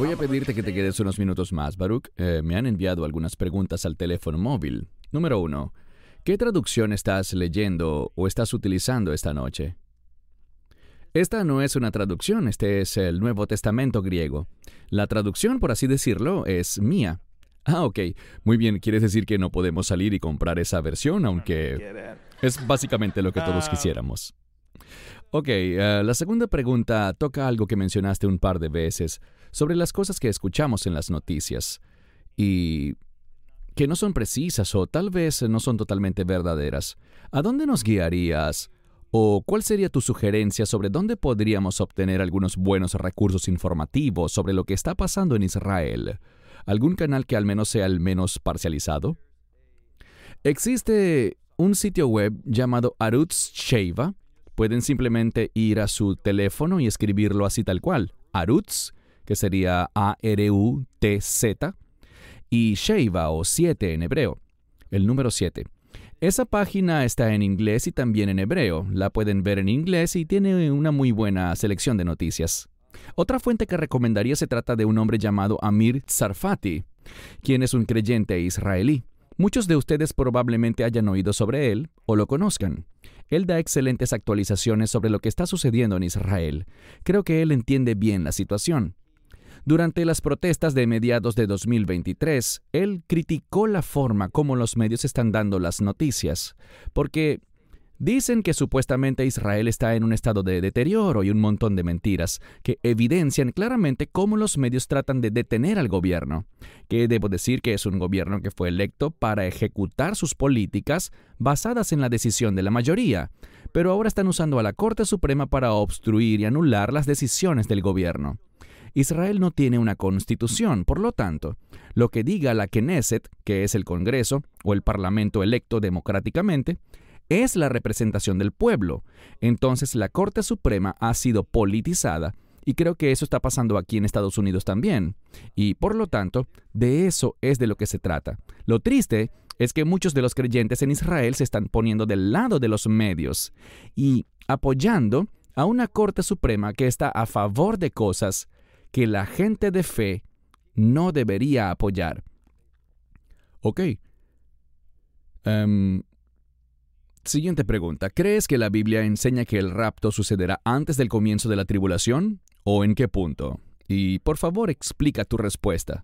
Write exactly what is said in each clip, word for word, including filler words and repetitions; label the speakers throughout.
Speaker 1: Voy a pedirte que te quedes unos minutos más, Baruch. Eh, me han enviado algunas preguntas al teléfono móvil. Número uno. ¿Qué traducción estás leyendo o estás utilizando esta noche? Esta no es una traducción, este es el Nuevo Testamento griego. La traducción, por así decirlo, es mía. Ah, ok. Muy bien, ¿quieres decir que no podemos salir y comprar esa versión? Aunque es básicamente lo que todos quisiéramos. Ok, uh, la segunda pregunta toca algo que mencionaste un par de veces sobre las cosas que escuchamos en las noticias y que no son precisas o tal vez no son totalmente verdaderas. ¿A dónde nos guiarías? ¿O cuál sería tu sugerencia sobre dónde podríamos obtener algunos buenos recursos informativos sobre lo que está pasando en Israel? ¿Algún canal que al menos sea el menos parcializado? Existe un sitio web llamado Arutz Sheva. Pueden simplemente ir a su teléfono y escribirlo así tal cual. Arutz, que sería A R U T Z, y Sheva o siete en hebreo, el número siete. Esa página está en inglés y también en hebreo. La pueden ver en inglés y tiene una muy buena selección de noticias. Otra fuente que recomendaría se trata de un hombre llamado Amir Tsarfati, quien es un creyente israelí. Muchos de ustedes probablemente hayan oído sobre él o lo conozcan. Él da excelentes actualizaciones sobre lo que está sucediendo en Israel. Creo que él entiende bien la situación. Durante las protestas de mediados de dos mil veintitrés, él criticó la forma como los medios están dando las noticias, porque dicen que supuestamente Israel está en un estado de deterioro y un montón de mentiras que evidencian claramente cómo los medios tratan de detener al gobierno, que debo decir que es un gobierno que fue electo para ejecutar sus políticas basadas en la decisión de la mayoría, pero ahora están usando a la Corte Suprema para obstruir y anular las decisiones del gobierno. Israel no tiene una constitución, por lo tanto, lo que diga la Knesset, que es el Congreso o el Parlamento electo democráticamente, es la representación del pueblo. Entonces la Corte Suprema ha sido politizada y creo que eso está pasando aquí en Estados Unidos también. Y por lo tanto, de eso es de lo que se trata. Lo triste es que muchos de los creyentes en Israel se están poniendo del lado de los medios y apoyando a una Corte Suprema que está a favor de cosas que la gente de fe no debería apoyar. Ok. Um, Siguiente pregunta. ¿Crees que la Biblia enseña que el rapto sucederá antes del comienzo de la tribulación? ¿O en qué punto? Y por favor explica tu respuesta.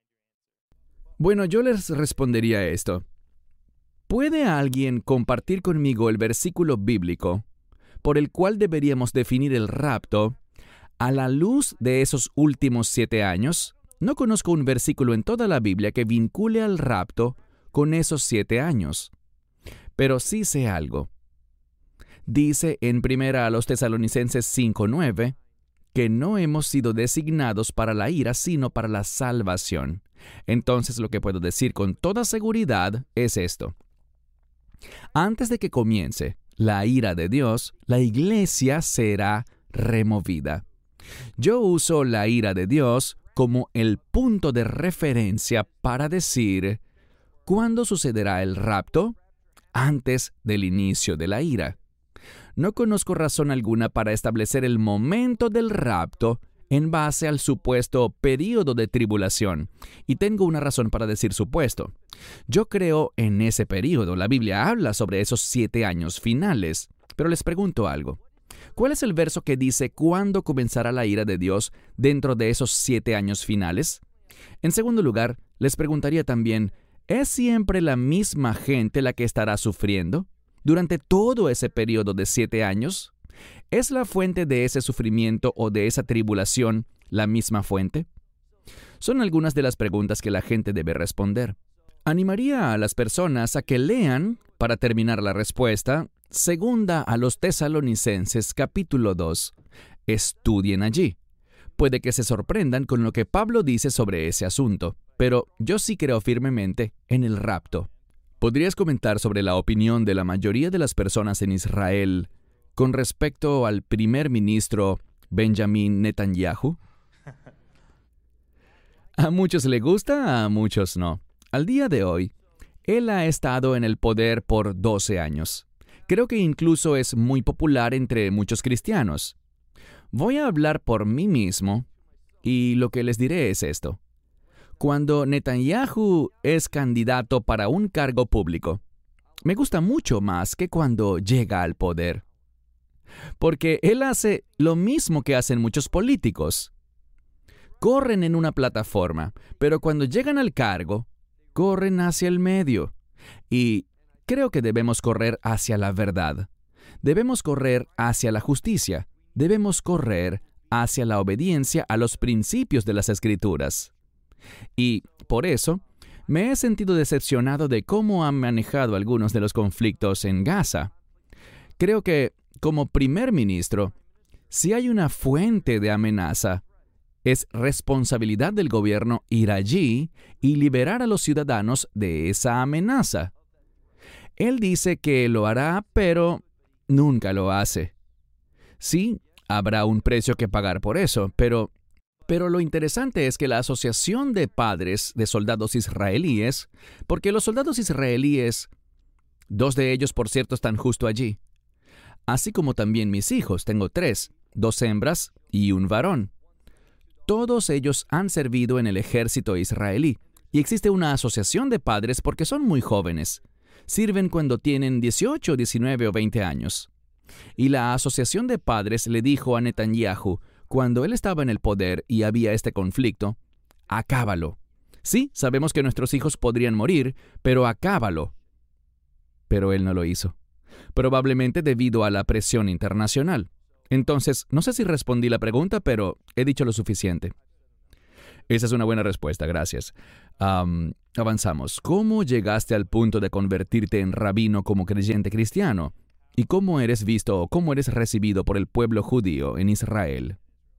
Speaker 1: Bueno, yo les respondería esto. ¿Puede alguien compartir conmigo el versículo bíblico por el cual deberíamos definir el rapto a la luz de esos últimos siete años? No conozco un versículo en toda la Biblia que vincule al rapto con esos siete años. Pero sí sé algo. Dice en primera a los Tesalonicenses cinco nueve que no hemos sido designados para la ira, sino para la salvación. Entonces lo que puedo decir con toda seguridad es esto. Antes de que comience la ira de Dios, la iglesia será removida. Yo uso la ira de Dios como el punto de referencia para decir ¿cuándo sucederá el rapto? Antes del inicio de la ira. No conozco razón alguna para establecer el momento del rapto en base al supuesto período de tribulación, y tengo una razón para decir supuesto. Yo creo en ese período. La Biblia habla sobre esos siete años finales, pero les pregunto algo. ¿Cuál es el verso que dice cuándo comenzará la ira de Dios dentro de esos siete años finales? En segundo lugar, les preguntaría también, ¿es siempre la misma gente la que estará sufriendo durante todo ese periodo de siete años? ¿Es la fuente de ese sufrimiento o de esa tribulación la misma fuente? Son algunas de las preguntas que la gente debe responder. Animaría a las personas a que lean, para terminar la respuesta, segunda a los Tesalonicenses capítulo dos. Estudien allí. Puede que se sorprendan con lo que Pablo dice sobre ese asunto, pero yo sí creo firmemente en el rapto. ¿Podrías comentar sobre la opinión de la mayoría de las personas en Israel con respecto al primer ministro Benjamin Netanyahu? A muchos le gusta, a muchos no. Al día de hoy, él ha estado en el poder por doce años. Creo que incluso es muy popular entre muchos cristianos. Voy a hablar por mí mismo Y lo que les diré es esto. Cuando Netanyahu es candidato para un cargo público, me gusta mucho más que cuando llega al poder. Porque él hace lo mismo que hacen muchos políticos. Corren en una plataforma, pero cuando llegan al cargo, corren hacia el medio. Y creo que debemos correr hacia la verdad. Debemos correr hacia la justicia. Debemos correr hacia la obediencia a los principios de las Escrituras. Y por eso, me he sentido decepcionado de cómo han manejado algunos de los conflictos en Gaza. Creo que, como primer ministro, si hay una fuente de amenaza, es responsabilidad del gobierno ir allí y liberar a los ciudadanos de esa amenaza. Él dice que lo hará, pero nunca lo hace. Sí, habrá un precio que pagar por eso, pero, pero lo interesante es que la Asociación de Padres de Soldados Israelíes, porque los soldados israelíes, dos de ellos, por cierto, están justo allí, así como también mis hijos, tengo tres, dos hembras y un varón. Todos ellos han servido en el ejército israelí, y existe una asociación de padres porque son muy jóvenes. Sirven cuando tienen dieciocho, diecinueve o veinte años. Y la asociación de padres le dijo a Netanyahu, cuando él estaba en el poder y había este conflicto, acábalo. Sí, sabemos que nuestros hijos podrían morir, pero acábalo. Pero él no lo hizo. Probablemente debido a la presión internacional. Entonces, no sé si respondí la pregunta, pero he dicho lo suficiente. Esa es una buena respuesta, gracias. Um, avanzamos. ¿Cómo llegaste al punto de convertirte en rabino como creyente cristiano? ¿Y cómo eres visto o cómo eres recibido por el pueblo judío en Israel?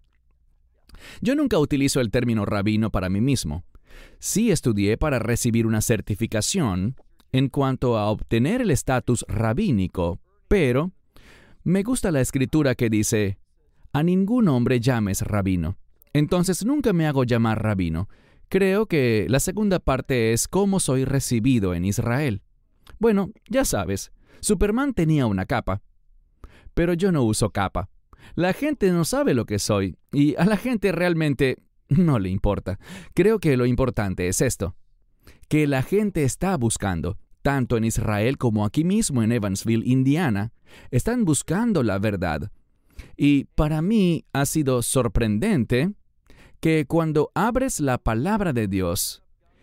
Speaker 1: Yo nunca utilizo el término rabino para mí mismo. Sí estudié para recibir una certificación en cuanto a obtener el estatus rabínico, pero me gusta la escritura que dice, a ningún hombre llames rabino. Entonces nunca me hago llamar rabino. Creo que la segunda parte es cómo soy recibido en Israel. Bueno, ya sabes, Superman tenía una capa, pero yo no uso capa. La gente no sabe lo que soy, y a la gente realmente no le importa. Creo que lo importante es esto, que la gente está buscando, tanto en Israel como aquí mismo en Evansville, Indiana, están buscando la verdad. Y para mí ha sido sorprendente que cuando abres la palabra de Dios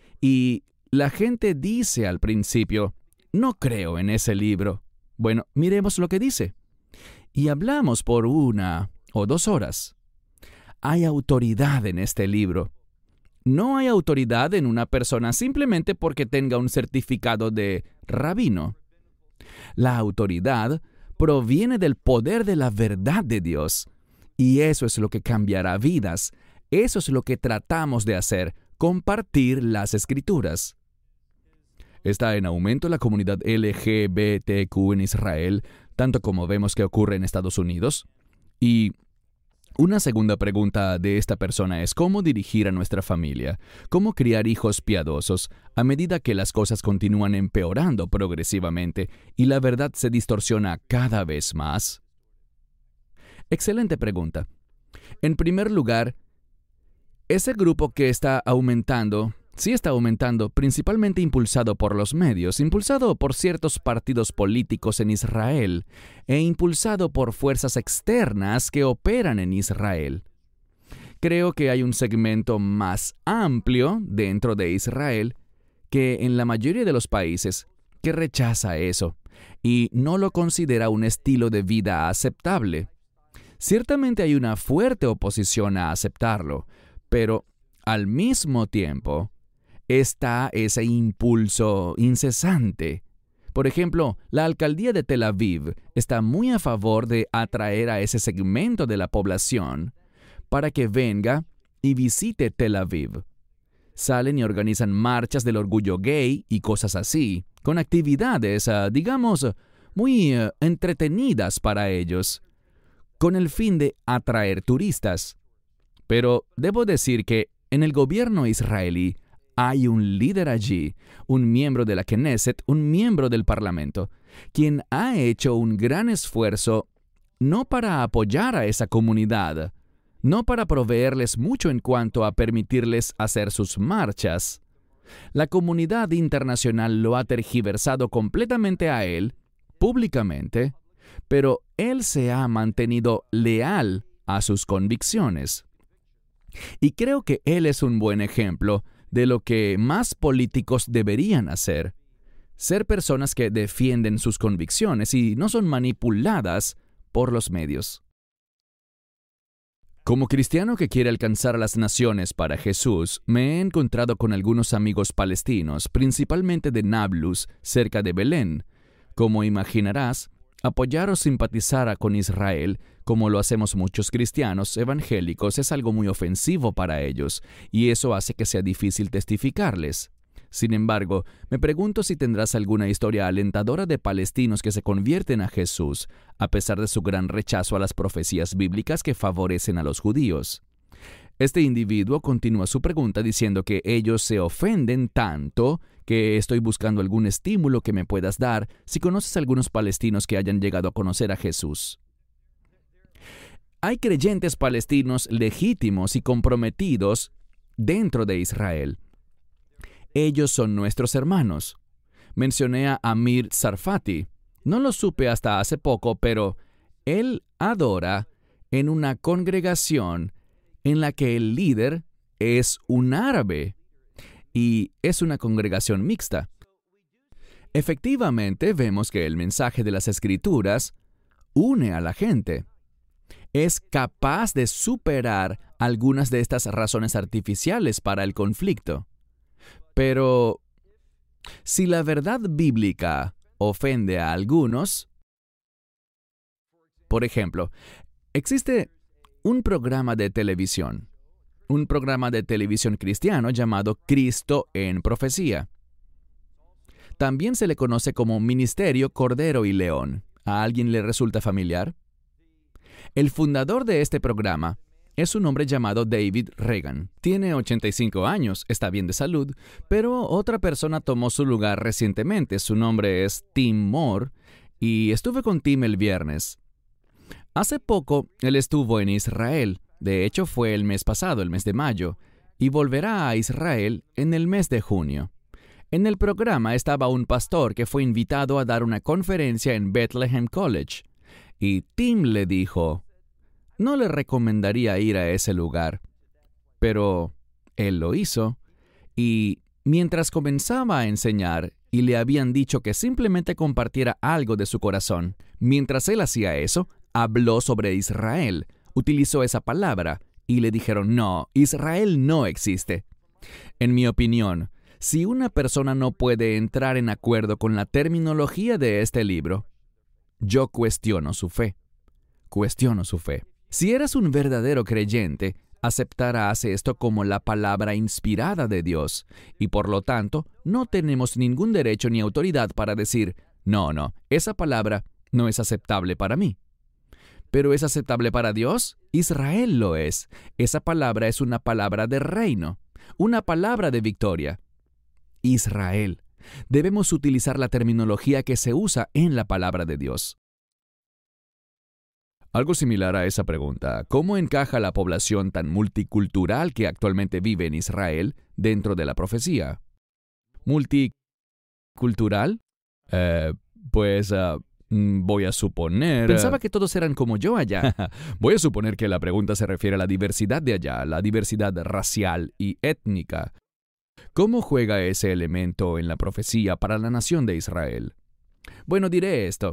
Speaker 1: y la gente dice al principio, no creo en ese libro. Bueno, miremos lo que dice. Y hablamos por una o dos horas. Hay autoridad en este libro. No hay autoridad en una persona simplemente porque tenga un certificado de rabino. La autoridad proviene del poder de la verdad de Dios. Y eso es lo que cambiará vidas. Eso es lo que tratamos de hacer, compartir las Escrituras. Está en aumento la comunidad L G B T Q en Israel, tanto como vemos que ocurre en Estados Unidos. Y una segunda pregunta de esta persona es cómo dirigir a nuestra familia, cómo criar hijos piadosos a medida que las cosas continúan empeorando progresivamente y la verdad se distorsiona cada vez más. Excelente pregunta. En primer lugar, ese grupo que está aumentando, sí está aumentando, principalmente impulsado por los medios, impulsado por ciertos partidos políticos en Israel e impulsado por fuerzas externas que operan en Israel. Creo que hay un segmento más amplio dentro de Israel que en la mayoría de los países que rechaza eso y no lo considera un estilo de vida aceptable. Ciertamente hay una fuerte oposición a aceptarlo, pero al mismo tiempo está ese impulso incesante. Por ejemplo, la alcaldía de Tel Aviv está muy a favor de atraer a ese segmento de la población para que venga y visite Tel Aviv. Salen y organizan marchas del orgullo gay y cosas así, con actividades, uh, digamos, muy uh, entretenidas para ellos, con el fin de atraer turistas. Pero debo decir que en el gobierno israelí hay un líder allí, un miembro de la Knesset, un miembro del Parlamento, quien ha hecho un gran esfuerzo no para apoyar a esa comunidad, no para proveerles mucho en cuanto a permitirles hacer sus marchas. La comunidad internacional lo ha tergiversado completamente a él, públicamente, pero él se ha mantenido leal a sus convicciones. Y creo que él es un buen ejemplo de lo que más políticos deberían hacer: ser personas que defienden sus convicciones y no son manipuladas por los medios. Como cristiano que quiere alcanzar a las naciones para Jesús, me he encontrado con algunos amigos palestinos, principalmente de Nablus, cerca de Belén. Como imaginarás, apoyar o simpatizar con Israel, como lo hacemos muchos cristianos evangélicos, es algo muy ofensivo para ellos, y eso hace que sea difícil testificarles. Sin embargo, me pregunto si tendrás alguna historia alentadora de palestinos que se convierten a Jesús, a pesar de su gran rechazo a las profecías bíblicas que favorecen a los judíos. Este individuo continúa su pregunta diciendo que ellos se ofenden tanto que estoy buscando algún estímulo que me puedas dar si conoces algunos palestinos que hayan llegado a conocer a Jesús. Hay creyentes palestinos legítimos y comprometidos dentro de Israel. Ellos son nuestros hermanos. Mencioné a Amir Tsarfati. No lo supe hasta hace poco, pero él adora en una congregación en la que el líder es un árabe y es una congregación mixta. Efectivamente, vemos que el mensaje de las Escrituras une a la gente. Es capaz de superar algunas de estas razones artificiales para el conflicto. Pero si la verdad bíblica ofende a algunos, por ejemplo, existe un programa de televisión, un programa de televisión cristiano llamado Cristo en Profecía. También se le conoce como Ministerio Cordero y León. ¿A alguien le resulta familiar? El fundador de este programa es un hombre llamado David Reagan. Tiene ochenta y cinco años, está bien de salud, pero otra persona tomó su lugar recientemente. Su nombre es Tim Moore, y estuve con Tim el viernes. Hace poco, él estuvo en Israel. De hecho, fue el mes pasado, el mes de mayo, y volverá a Israel en el mes de junio. En el programa estaba un pastor que fue invitado a dar una conferencia en Bethlehem College, y Tim le dijo: no le recomendaría ir a ese lugar. Pero él lo hizo, y mientras comenzaba a enseñar y le habían dicho que simplemente compartiera algo de su corazón, mientras él hacía eso, habló sobre Israel, utilizó esa palabra, y le dijeron: no, Israel no existe. En mi opinión, si una persona no puede entrar en acuerdo con la terminología de este libro, yo cuestiono su fe. Cuestiono su fe. Si eres un verdadero creyente, aceptarás esto como la palabra inspirada de Dios, y por lo tanto, no tenemos ningún derecho ni autoridad para decir: no, no, esa palabra no es aceptable para mí. ¿Pero es aceptable para Dios? Israel lo es. Esa palabra es una palabra de reino, una palabra de victoria. Israel. Debemos utilizar la terminología que se usa en la palabra de Dios. Algo similar a esa pregunta: ¿cómo encaja la población tan multicultural que actualmente vive en Israel dentro de la profecía? ¿Multicultural? Eh, pues uh, voy a suponer... Pensaba que todos eran como yo allá. Voy a suponer que la pregunta se refiere a la diversidad de allá, la diversidad racial y étnica. ¿Cómo juega ese elemento en la profecía para la nación de Israel? Bueno, diré esto.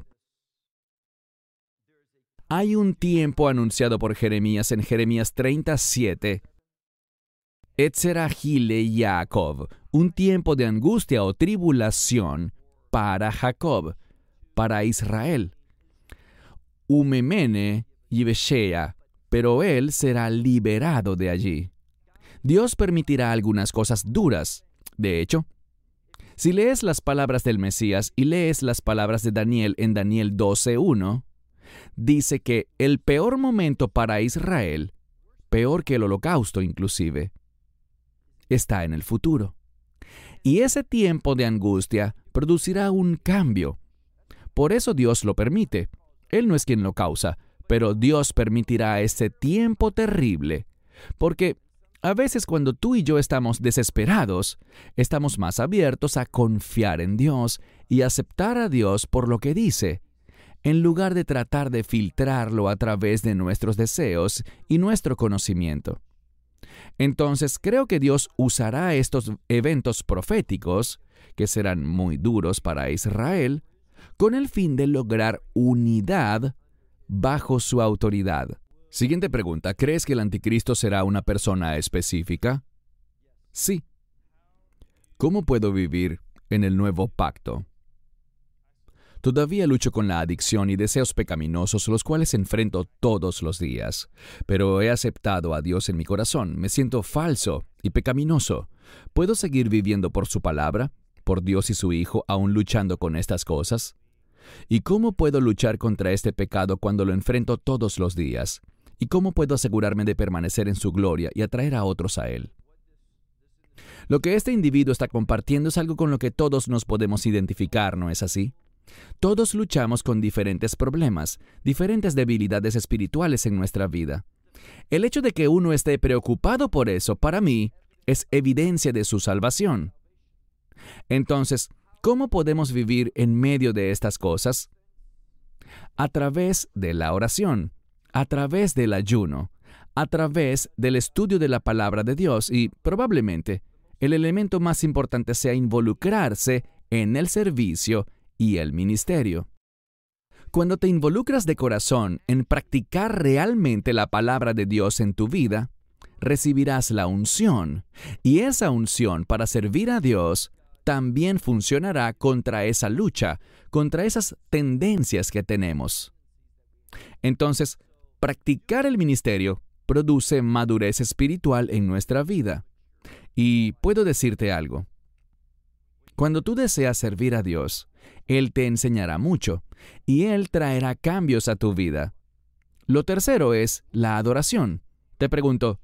Speaker 1: Hay un tiempo anunciado por Jeremías en Jeremías treinta siete. Etzerahile Jacob, un tiempo de angustia o tribulación para Jacob, para Israel. Umemene Yiveshea, pero él será liberado de allí. Dios permitirá algunas cosas duras. De hecho, si lees las palabras del Mesías y lees las palabras de Daniel en Daniel doce uno, dice que el peor momento para Israel, peor que el holocausto inclusive, está en el futuro. Y ese tiempo de angustia producirá un cambio. Por eso Dios lo permite. Él no es quien lo causa, pero Dios permitirá ese tiempo terrible, porque a veces cuando tú y yo estamos desesperados, estamos más abiertos a confiar en Dios y aceptar a Dios por lo que dice, en lugar de tratar de filtrarlo a través de nuestros deseos y nuestro conocimiento. Entonces, creo que Dios usará estos eventos proféticos, que serán muy duros para Israel, con el fin de lograr unidad bajo su autoridad. Siguiente pregunta. ¿Crees que el anticristo será una persona específica? Sí. ¿Cómo puedo vivir en el nuevo pacto? Todavía lucho con la adicción y deseos pecaminosos, los cuales enfrento todos los días. Pero he aceptado a Dios en mi corazón. Me siento falso y pecaminoso. ¿Puedo seguir viviendo por su palabra, por Dios y su Hijo, aún luchando con estas cosas? ¿Y cómo puedo luchar contra este pecado cuando lo enfrento todos los días? ¿Y cómo puedo asegurarme de permanecer en su gloria y atraer a otros a Él? Lo que este individuo está compartiendo es algo con lo que todos nos podemos identificar, ¿no es así? Todos luchamos con diferentes problemas, diferentes debilidades espirituales en nuestra vida. El hecho de que uno esté preocupado por eso, para mí, es evidencia de su salvación. Entonces, ¿cómo podemos vivir en medio de estas cosas? A través de la oración, a través del ayuno, a través del estudio de la palabra de Dios y, probablemente, el elemento más importante sea involucrarse en el servicio y el ministerio. Cuando te involucras de corazón en practicar realmente la palabra de Dios en tu vida, recibirás la unción, y esa unción para servir a Dios también funcionará contra esa lucha, contra esas tendencias que tenemos. Entonces, practicar el ministerio produce madurez espiritual en nuestra vida. Y puedo decirte algo. Cuando tú deseas servir a Dios, Él te enseñará mucho y Él traerá cambios a tu vida. Lo tercero es la adoración. Te pregunto,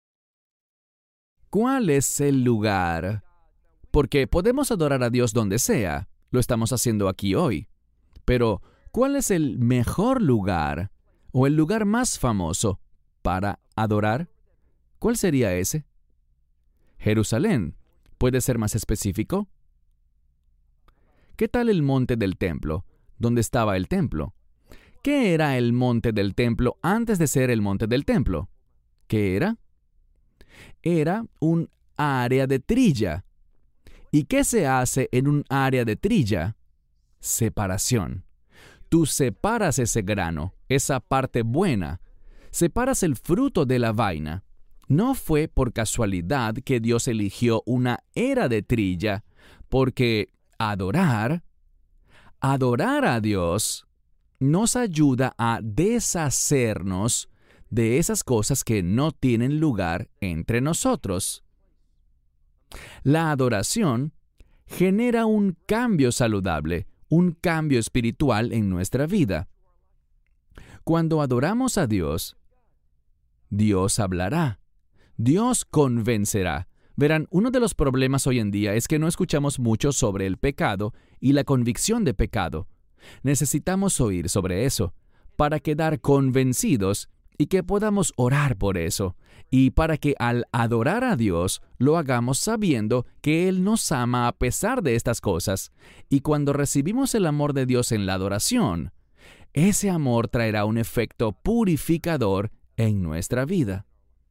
Speaker 1: ¿cuál es el lugar? Porque podemos adorar a Dios donde sea, lo estamos haciendo aquí hoy. Pero, ¿cuál es el mejor lugar o el lugar más famoso para adorar? ¿Cuál sería ese? Jerusalén. ¿Puede ser más específico? ¿Qué tal el monte del templo? ¿Dónde estaba el templo? ¿Qué era el monte del templo antes de ser el monte del templo? ¿Qué era? Era un área de trilla. ¿Y qué se hace en un área de trilla? Separación. Tú separas ese grano, esa parte buena. Separas el fruto de la vaina. No fue por casualidad que Dios eligió una era de trilla, porque adorar, adorar a Dios nos ayuda a deshacernos de esas cosas que no tienen lugar entre nosotros. La adoración genera un cambio saludable, un cambio espiritual en nuestra vida. Cuando adoramos a Dios, Dios hablará, Dios convencerá. Verán, uno de los problemas hoy en día es que no escuchamos mucho sobre el pecado y la convicción de pecado. Necesitamos oír sobre eso para quedar convencidos y que podamos orar por eso, y para que al adorar a Dios lo hagamos sabiendo que Él nos ama a pesar de estas cosas. Y cuando recibimos el amor de Dios en la adoración, ese amor traerá un efecto purificador en nuestra vida.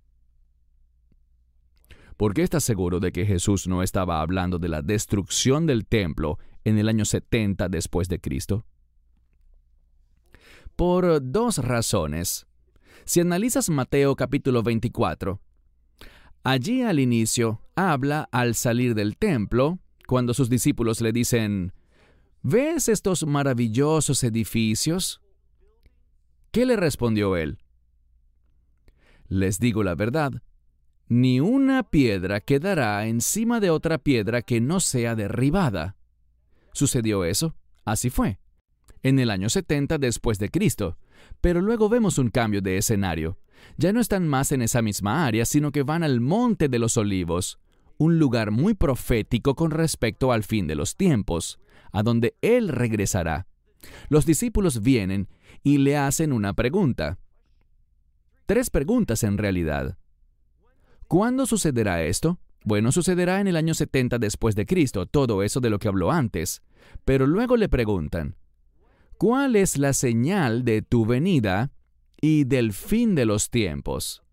Speaker 1: ¿Por qué estás seguro de que Jesús no estaba hablando de la destrucción del templo en el año setenta después de Cristo? Por dos razones. Si analizas Mateo capítulo veinticuatro, allí al inicio habla al salir del templo, cuando sus discípulos le dicen, ¿ves estos maravillosos edificios? ¿Qué le respondió él? Les digo la verdad, ni una piedra quedará encima de otra piedra que no sea derribada. ¿Sucedió eso? Así fue, en el año setenta después de Cristo. Pero luego vemos un cambio de escenario. Ya no están más en esa misma área, sino que van al Monte de los Olivos, un lugar muy profético con respecto al fin de los tiempos, a donde Él regresará. Los discípulos vienen y le hacen una pregunta. Tres preguntas en realidad. ¿Cuándo sucederá esto? Bueno, sucederá en el año setenta después de Cristo, todo eso de lo que habló antes. Pero luego le preguntan, ¿cuál es la señal de tu venida y del fin de los tiempos?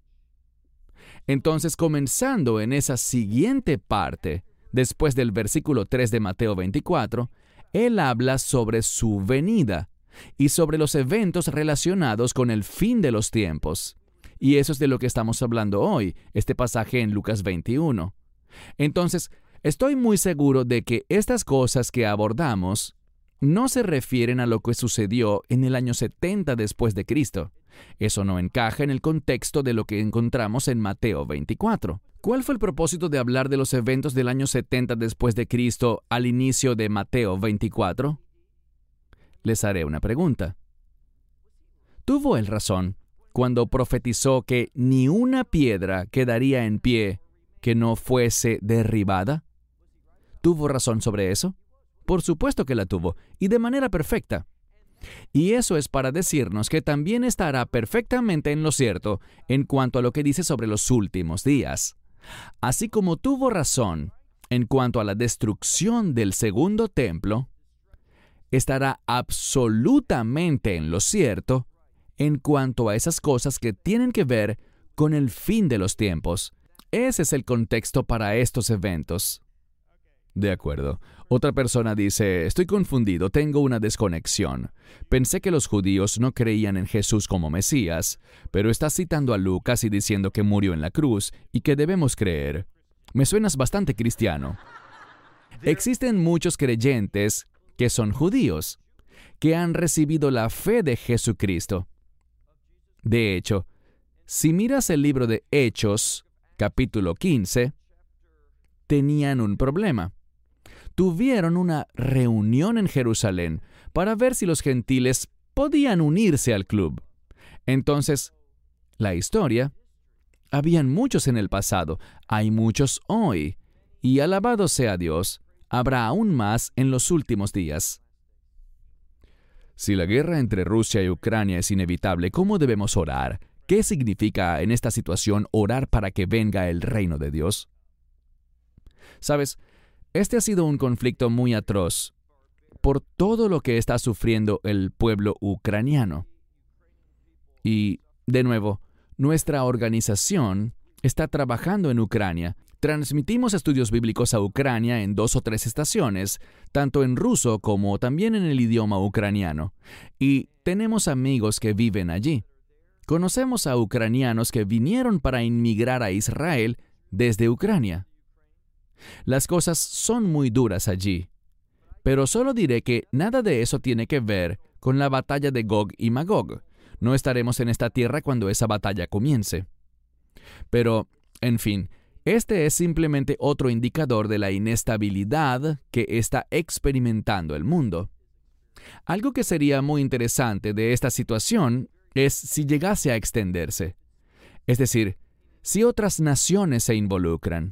Speaker 1: Entonces, comenzando en esa siguiente parte, después del versículo tres de Mateo veinticuatro, él habla sobre su venida y sobre los eventos relacionados con el fin de los tiempos. Y eso es de lo que estamos hablando hoy, este pasaje en Lucas veintiuno. Entonces, estoy muy seguro de que estas cosas que abordamos no se refieren a lo que sucedió en el año setenta después de Cristo. Eso no encaja en el contexto de lo que encontramos en Mateo veinticuatro. ¿Cuál fue el propósito de hablar de los eventos del año setenta después de Cristo al inicio de Mateo veinticuatro? Les haré una pregunta. ¿Tuvo él razón cuando profetizó que ni una piedra quedaría en pie que no fuese derribada? ¿Tuvo razón sobre eso? Por supuesto que la tuvo, y de manera perfecta. Y eso es para decirnos que también estará perfectamente en lo cierto en cuanto a lo que dice sobre los últimos días. Así como tuvo razón en cuanto a la destrucción del segundo templo, estará absolutamente en lo cierto en cuanto a esas cosas que tienen que ver con el fin de los tiempos. Ese es el contexto para estos eventos. De acuerdo. Otra persona dice, estoy confundido, tengo una desconexión. Pensé que los judíos no creían en Jesús como Mesías, pero estás citando a Lucas y diciendo que murió en la cruz y que debemos creer. Me suenas bastante cristiano. Existen muchos creyentes que son judíos, que han recibido la fe de Jesucristo. De hecho, si miras el libro de Hechos, capítulo quince, tenían un problema. Tuvieron una reunión en Jerusalén para ver si los gentiles podían unirse al club. Entonces, la historia, habían muchos en el pasado, hay muchos hoy, y alabado sea Dios, habrá aún más en los últimos días. Si la guerra entre Rusia y Ucrania es inevitable, ¿cómo debemos orar? ¿Qué significa en esta situación orar para que venga el reino de Dios? ¿Sabes? Este ha sido un conflicto muy atroz por todo lo que está sufriendo el pueblo ucraniano. Y, de nuevo, nuestra organización está trabajando en Ucrania. Transmitimos estudios bíblicos a Ucrania en dos o tres estaciones, tanto en ruso como también en el idioma ucraniano. Y tenemos amigos que viven allí. Conocemos a ucranianos que vinieron para inmigrar a Israel desde Ucrania. Las cosas son muy duras allí, pero solo diré que nada de eso tiene que ver con la batalla de Gog y Magog. No estaremos en esta tierra cuando esa batalla comience. Pero, en fin, este es simplemente otro indicador de la inestabilidad que está experimentando el mundo. Algo que sería muy interesante de esta situación es si llegase a extenderse. Es decir, si otras naciones se involucran.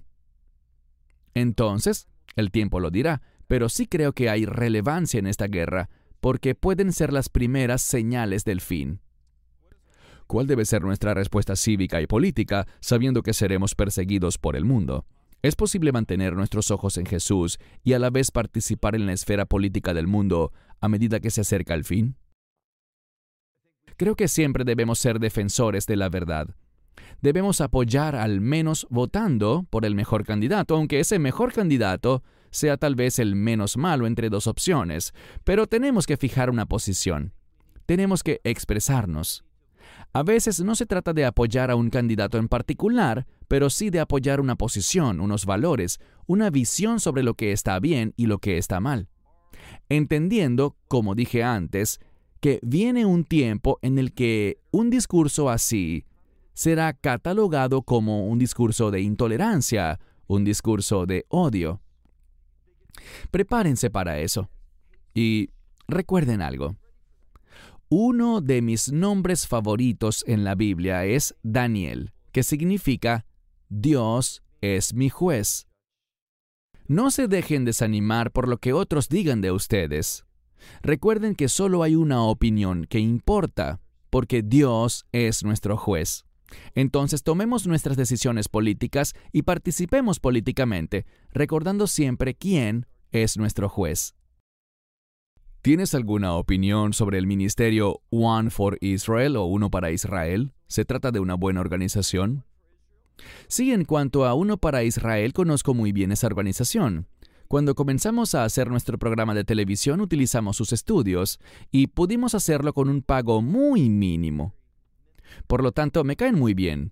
Speaker 1: Entonces, el tiempo lo dirá, pero sí creo que hay relevancia en esta guerra, porque pueden ser las primeras señales del fin. ¿Cuál debe ser nuestra respuesta cívica y política, sabiendo que seremos perseguidos por el mundo? ¿Es posible mantener nuestros ojos en Jesús y a la vez participar en la esfera política del mundo a medida que se acerca el fin? Creo que siempre debemos ser defensores de la verdad. Debemos apoyar al menos votando por el mejor candidato, aunque ese mejor candidato sea tal vez el menos malo entre dos opciones. Pero tenemos que fijar una posición. Tenemos que expresarnos. A veces no se trata de apoyar a un candidato en particular, pero sí de apoyar una posición, unos valores, una visión sobre lo que está bien y lo que está mal. Entendiendo, como dije antes, que viene un tiempo en el que un discurso así será catalogado como un discurso de intolerancia, un discurso de odio. Prepárense para eso. Y recuerden algo. Uno de mis nombres favoritos en la Biblia es Daniel, que significa Dios es mi juez. No se dejen desanimar por lo que otros digan de ustedes. Recuerden que solo hay una opinión que importa, porque Dios es nuestro juez. Entonces tomemos nuestras decisiones políticas y participemos políticamente, recordando siempre quién es nuestro juez. ¿Tienes alguna opinión sobre el ministerio One for Israel o Uno para Israel? ¿Se trata de una buena organización? Sí, en cuanto a Uno para Israel, conozco muy bien esa organización. Cuando comenzamos a hacer nuestro programa de televisión, utilizamos sus estudios y pudimos hacerlo con un pago muy mínimo. Por lo tanto, me caen muy bien.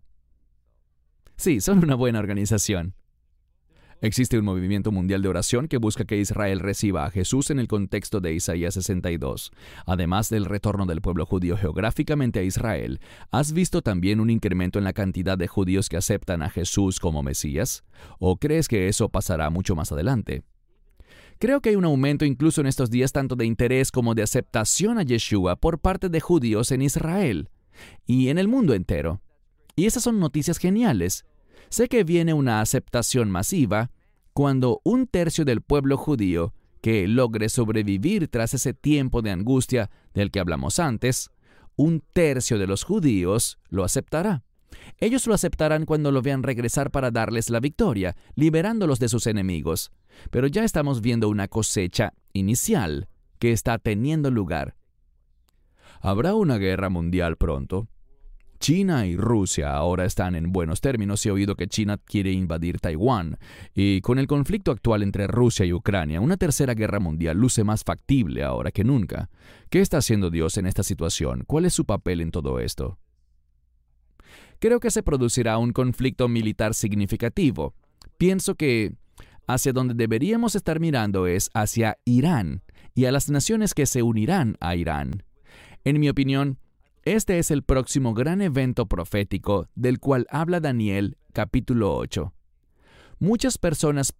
Speaker 1: Sí, son una buena organización. Existe un movimiento mundial de oración que busca que Israel reciba a Jesús en el contexto de Isaías sesenta y dos. Además del retorno del pueblo judío geográficamente a Israel, ¿has visto también un incremento en la cantidad de judíos que aceptan a Jesús como Mesías? ¿O crees que eso pasará mucho más adelante? Creo que hay un aumento incluso en estos días tanto de interés como de aceptación a Yeshua por parte de judíos en Israel y en el mundo entero. Y esas son noticias geniales. Sé que viene una aceptación masiva cuando un tercio del pueblo judío que logre sobrevivir tras ese tiempo de angustia del que hablamos antes, un tercio de los judíos lo aceptará. Ellos lo aceptarán cuando lo vean regresar para darles la victoria, liberándolos de sus enemigos. Pero ya estamos viendo una cosecha inicial que está teniendo lugar. ¿Habrá una guerra mundial pronto? China y Rusia ahora están en buenos términos y he oído que China quiere invadir Taiwán. Y con el conflicto actual entre Rusia y Ucrania, una tercera guerra mundial luce más factible ahora que nunca. ¿Qué está haciendo Dios en esta situación? ¿Cuál es su papel en todo esto? Creo que se producirá un conflicto militar significativo. Pienso que hacia donde deberíamos estar mirando es hacia Irán y a las naciones que se unirán a Irán. En mi opinión, este es el próximo gran evento profético del cual habla Daniel capítulo ocho. Muchas personas